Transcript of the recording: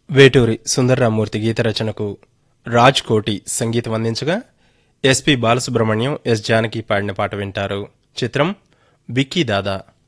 వేటూరి సుందర్రామ్మూర్తి గీత రచనకు రాజ్ కోటి సంగీతం అందించగా ఎస్పి బాలసుబ్రహ్మణ్యం, ఎస్ జానకి పాడిన పాట వింటారు. చిత్రం విక్కీ దాదా.